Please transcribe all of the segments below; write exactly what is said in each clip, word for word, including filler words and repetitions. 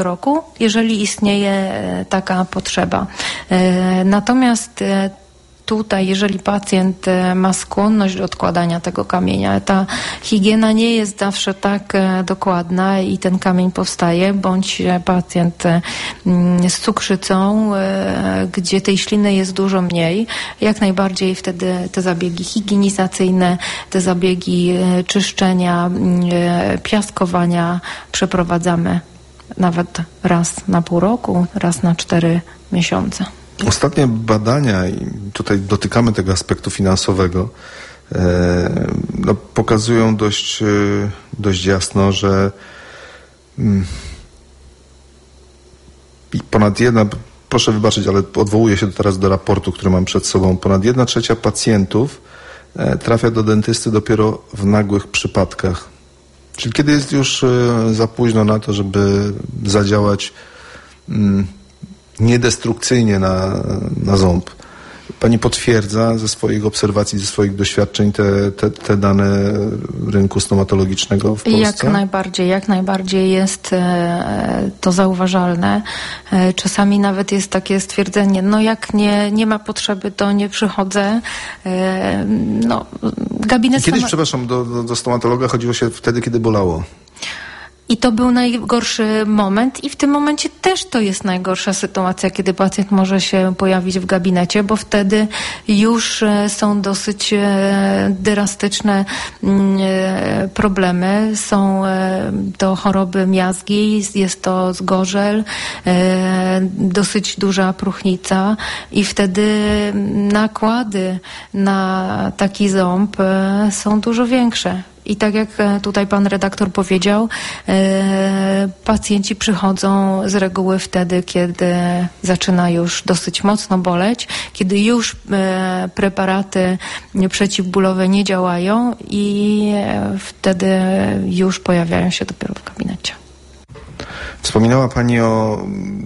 roku, jeżeli istnieje taka potrzeba. Natomiast tutaj, jeżeli pacjent ma skłonność do odkładania tego kamienia, ta higiena nie jest zawsze tak dokładna i ten kamień powstaje, bądź pacjent z cukrzycą, gdzie tej śliny jest dużo mniej, jak najbardziej wtedy te zabiegi higienizacyjne, te zabiegi czyszczenia, piaskowania przeprowadzamy nawet raz na pół roku, raz na cztery miesiące. Ostatnie badania, i tutaj dotykamy tego aspektu finansowego, e, no, pokazują dość, dość jasno, że mm, ponad jedna, proszę wybaczyć, ale odwołuję się teraz do raportu, który mam przed sobą, ponad jedna trzecia pacjentów e, trafia do dentysty dopiero w nagłych przypadkach. Czyli kiedy jest już e, za późno na to, żeby zadziałać mm, niedestrukcyjnie na, na ząb. Pani potwierdza ze swoich obserwacji, ze swoich doświadczeń te, te, te dane rynku stomatologicznego w Polsce? Jak najbardziej, jak najbardziej jest e, to zauważalne. E, czasami nawet jest takie stwierdzenie, no jak nie, nie ma potrzeby, to nie przychodzę. E, no, gabinet Kiedyś, stoma- przepraszam, do, do, do stomatologa chodziło się wtedy, kiedy bolało. I to był najgorszy moment i w tym momencie też to jest najgorsza sytuacja, kiedy pacjent może się pojawić w gabinecie, bo wtedy już są dosyć drastyczne problemy. Są to choroby miazgi, jest to zgorzel, dosyć duża próchnica i wtedy nakłady na taki ząb są dużo większe. I tak jak tutaj pan redaktor powiedział, e, pacjenci przychodzą z reguły wtedy, kiedy zaczyna już dosyć mocno boleć, kiedy już e, preparaty przeciwbólowe nie działają i e, wtedy już pojawiają się dopiero w gabinecie. Wspominała pani o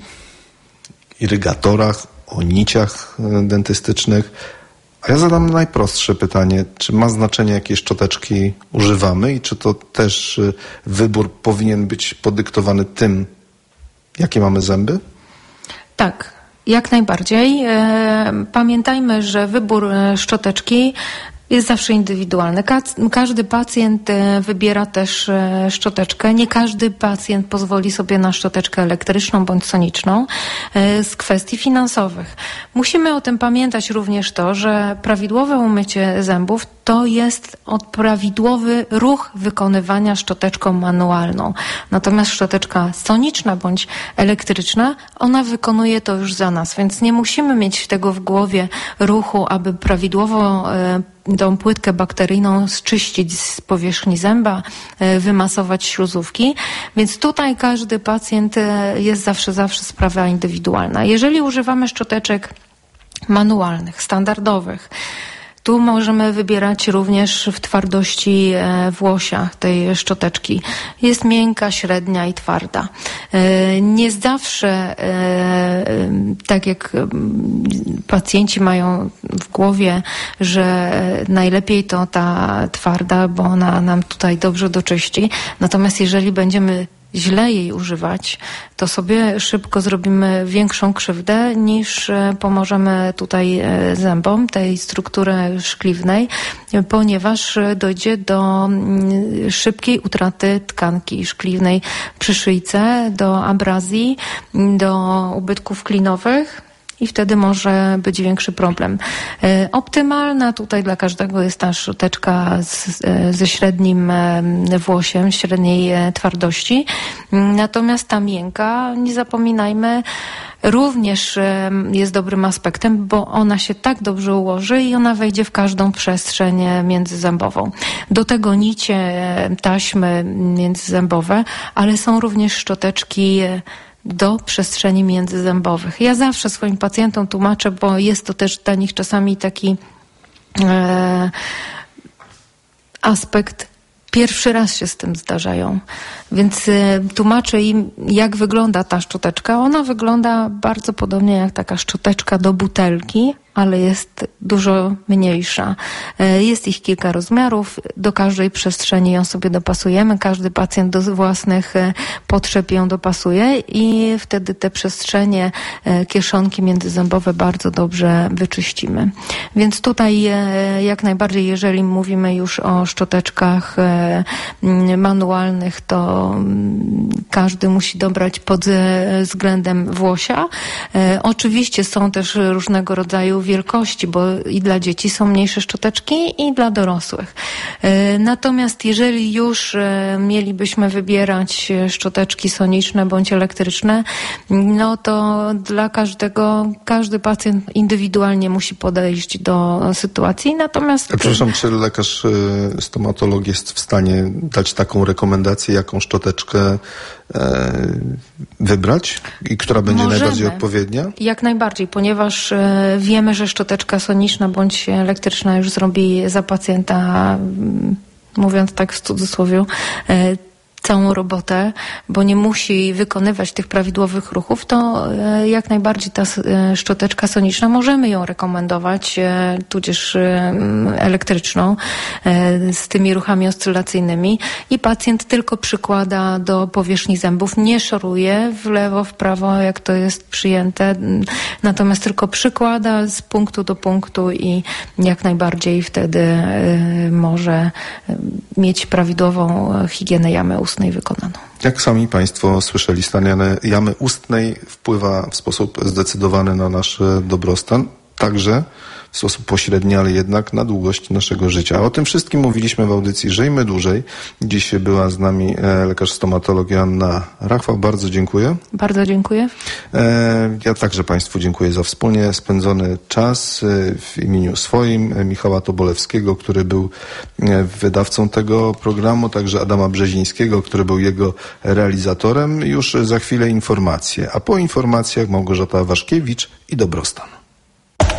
irygatorach, o niciach dentystycznych. A ja zadam najprostsze pytanie, czy ma znaczenie, jakie szczoteczki używamy i czy to też wybór powinien być podyktowany tym, jakie mamy zęby? Tak, jak najbardziej. Pamiętajmy, że wybór szczoteczki jest zawsze indywidualny. Każdy pacjent wybiera też szczoteczkę. Nie każdy pacjent pozwoli sobie na szczoteczkę elektryczną bądź soniczną z kwestii finansowych. Musimy o tym pamiętać również to, że prawidłowe umycie zębów to jest prawidłowy ruch wykonywania szczoteczką manualną. Natomiast szczoteczka soniczna bądź elektryczna, ona wykonuje to już za nas, więc nie musimy mieć tego w głowie ruchu, aby prawidłowo tą płytkę bakteryjną zczyścić z powierzchni zęba, wymasować śluzówki, więc tutaj każdy pacjent jest zawsze, zawsze sprawa indywidualna. Jeżeli używamy szczoteczek manualnych, standardowych, tu możemy wybierać również w twardości włosia tej szczoteczki. Jest miękka, średnia i twarda. Nie zawsze, tak jak pacjenci mają w głowie, że najlepiej to ta twarda, bo ona nam tutaj dobrze doczyści. Natomiast jeżeli będziemy źle jej używać, to sobie szybko zrobimy większą krzywdę niż pomożemy tutaj zębom, tej struktury szkliwnej, ponieważ dojdzie do szybkiej utraty tkanki szkliwnej przy szyjce, do abrazji, do ubytków klinowych. I wtedy może być większy problem. E, optymalna tutaj dla każdego jest ta szczoteczka z, ze średnim włosiem, średniej twardości. Natomiast ta miękka, nie zapominajmy, również jest dobrym aspektem, bo ona się tak dobrze ułoży i ona wejdzie w każdą przestrzeń międzyzębową. Do tego nicie, taśmy międzyzębowe, ale są również szczoteczki do przestrzeni międzyzębowych. Ja zawsze swoim pacjentom tłumaczę, bo jest to też dla nich czasami taki e, aspekt, pierwszy raz się z tym zdarzają. Więc e, tłumaczę im, jak wygląda ta szczoteczka. Ona wygląda bardzo podobnie jak taka szczoteczka do butelki, ale jest dużo mniejsza. Jest ich kilka rozmiarów, do każdej przestrzeni ją sobie dopasujemy, każdy pacjent do własnych potrzeb ją dopasuje i wtedy te przestrzenie, kieszonki międzyzębowe bardzo dobrze wyczyścimy. Więc tutaj jak najbardziej, jeżeli mówimy już o szczoteczkach manualnych, to każdy musi dobrać pod względem włosia. Oczywiście są też różnego rodzaju wielkości, bo i dla dzieci są mniejsze szczoteczki i dla dorosłych. Natomiast jeżeli już mielibyśmy wybierać szczoteczki soniczne bądź elektryczne, no to dla każdego, każdy pacjent indywidualnie musi podejść do sytuacji. Natomiast... Przepraszam, czy lekarz stomatolog jest w stanie dać taką rekomendację, jaką szczoteczkę e, wybrać i która będzie Możemy. najbardziej odpowiednia? Jak najbardziej, ponieważ e, wiemy, że szczoteczka soniczna bądź elektryczna już zrobi za pacjenta, m, mówiąc tak w cudzysłowie, e, całą robotę, bo nie musi wykonywać tych prawidłowych ruchów, to jak najbardziej ta szczoteczka soniczna możemy ją rekomendować, tudzież elektryczną, z tymi ruchami oscylacyjnymi i pacjent tylko przykłada do powierzchni zębów, nie szoruje w lewo, w prawo, jak to jest przyjęte, natomiast tylko przykłada z punktu do punktu i jak najbardziej wtedy może mieć prawidłową higienę jamy ustnej wykonaną. Jak sami Państwo słyszeli, stan jamy ustnej wpływa w sposób zdecydowany na nasz dobrostan, także w sposób pośredni, ale jednak na długość naszego życia. O tym wszystkim mówiliśmy w audycji Żyjmy Dłużej. Dziś była z nami lekarz stomatolog Joanna Rachwał. Bardzo dziękuję. Bardzo dziękuję. Ja także Państwu dziękuję za wspólnie spędzony czas. W imieniu swoim, Michała Tobolewskiego, który był wydawcą tego programu, także Adama Brzezińskiego, który był jego realizatorem. Już za chwilę informacje, a po informacjach Małgorzata Waszkiewicz i Dobrostan.